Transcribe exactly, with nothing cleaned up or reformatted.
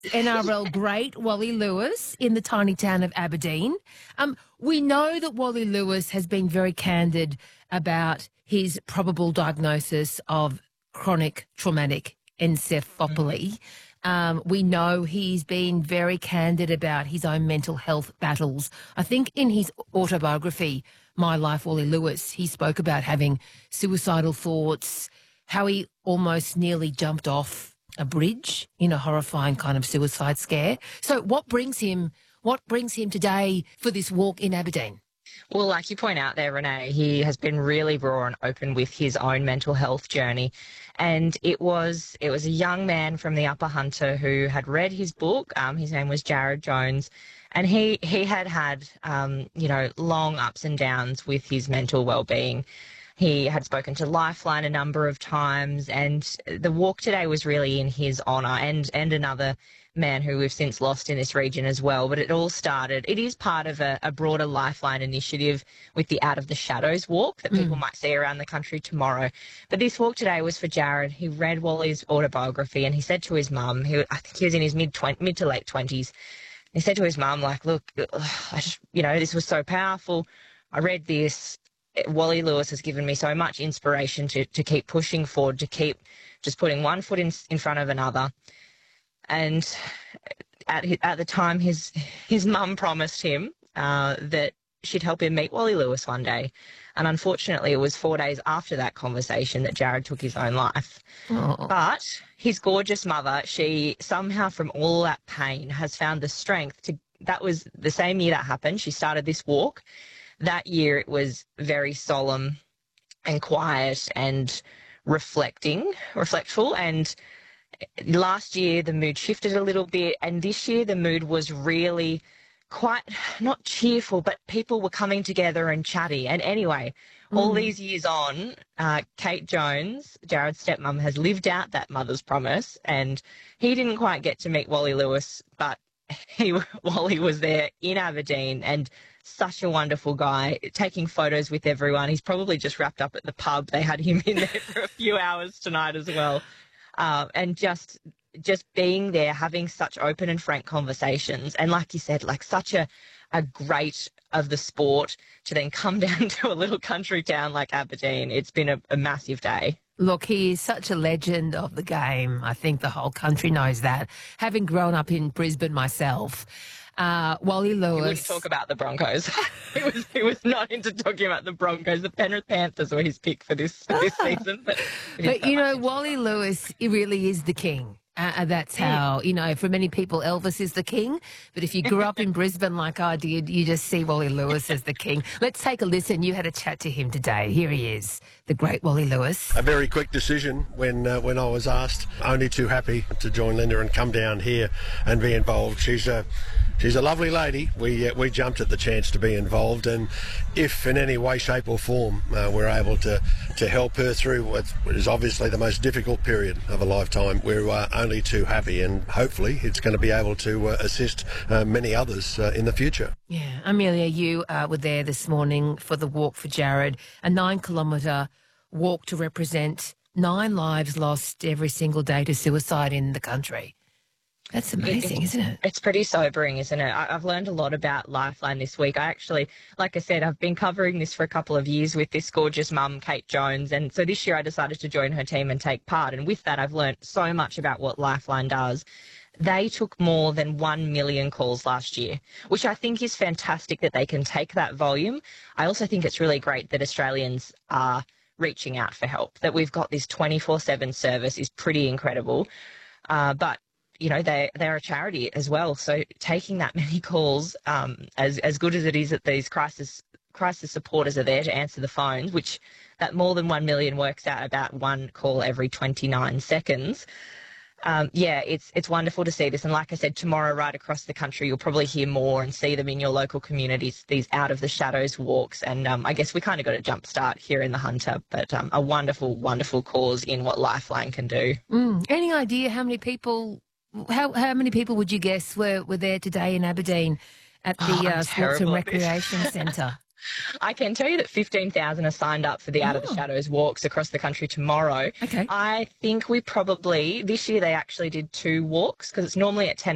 N R L great Wally Lewis in the tiny town of Aberdeen. Um, we know that Wally Lewis has been very candid about his probable diagnosis of chronic traumatic encephalopathy. Um, we know he's been very candid about his own mental health battles. I think in his autobiography, My Life, Wally Lewis, he spoke about having suicidal thoughts, how he almost nearly jumped off a bridge in a horrifying kind of suicide scare. So what brings him, what brings him today for this walk in Aberdeen? Well, like you point out there, Renee, he has been really raw and open with his own mental health journey. And it was it was a young man from the Upper Hunter who had read his book. Um, his name was Jared Jones. And he, he had had, um, you know, long ups and downs with his mental well-being. He had spoken to Lifeline a number of times, and the walk today was really in his honour, and, and another man who we've since lost in this region as well. But it all started, it is part of a, a broader Lifeline initiative with the Out of the Shadows walk that people mm. might see around the country tomorrow. But this walk today was for Jared. He read Wally's autobiography, and he said to his mum, he, I think he was in his mid, mid to late twenties, he said to his mum, like, look, I just, you know, this was so powerful. I read this. Wally Lewis has given me so much inspiration to, to keep pushing forward, to keep just putting one foot in, in front of another. And at at the time, his his mum promised him uh, that she'd help him meet Wally Lewis one day. And unfortunately, it was four days after that conversation that Jared took his own life. Oh. But his gorgeous mother, she somehow from all that pain has found the strength to, that was the same year that happened. She started this walk. That year it was very solemn and quiet and reflecting, reflectful. And last year the mood shifted a little bit, and this year the mood was really quite, not cheerful, but people were coming together and chatty. And anyway, mm. all these years on, uh, Kate Jones, Jared's stepmom, has lived out that mother's promise, and he didn't quite get to meet Wally Lewis, but he, Wally was there in Aberdeen, and such a wonderful guy, taking photos with everyone. He's probably just wrapped up at the pub. They had him in there for a few hours tonight as well. Uh, and just just being there, having such open and frank conversations. And like you said, like such a, a great of the sport to then come down to a little country town like Aberdeen. It's been a, a massive day. Look, he is such a legend of the game. I think the whole country knows that. Having grown up in Brisbane myself, uh, Wally Lewis... He wouldn't talk about the Broncos. he, was, he was not into talking about the Broncos. The Penrith Panthers were his pick for this, for this season. But, but you know, Wally Lewis, he really is the king. Uh, that's how, you know, for many people, Elvis is the king. But if you grew up in Brisbane like I did, you just see Wally Lewis as the king. Let's take a listen. You had a chat to him today. Here he is, the great Wally Lewis. A very quick decision when uh, when I was asked. Only too happy to join Linda and come down here and be involved. She's a she's a lovely lady. We uh, we jumped at the chance to be involved, and if in any way, shape or form uh, we're able to, to help her through what is obviously the most difficult period of a lifetime, we're uh, only too happy, and hopefully it's going to be able to uh, assist uh, many others uh, in the future. Yeah, Amelia, you uh, were there this morning for the Walk for Jared, a nine-kilometre walk to represent nine lives lost every single day to suicide in the country. That's amazing, it, isn't it? It's pretty sobering, isn't it? I, I've learned a lot about Lifeline this week. I actually, like I said, I've been covering this for a couple of years with this gorgeous mum, Kate Jones. And so this year I decided to join her team and take part. And with that, I've learned so much about what Lifeline does. They took more than one million calls last year, which I think is fantastic that they can take that volume. I also think it's really great that Australians are reaching out for help, that we've got this twenty-four seven service is pretty incredible. Uh, but you know, they, they're a charity as well. So taking that many calls, um, as, as good as it is that these crisis crisis supporters are there to answer the phones, which that more than one million works out about one call every twenty-nine seconds. Um, yeah, it's it's wonderful to see this. And like I said, tomorrow right across the country, you'll probably hear more and see them in your local communities, these Out of the Shadows walks. And um, I guess we kind of got a jump start here in the Hunter, but um, a wonderful, wonderful cause in what Lifeline can do. Mm. Any idea how many people... How how many people would you guess were, were there today in Aberdeen at the oh, uh, Sports and Recreation Centre? I can tell you that fifteen thousand are signed up for the Out oh. of the Shadows walks across the country tomorrow. Okay. I think we probably, this year they actually did two walks because it's normally at ten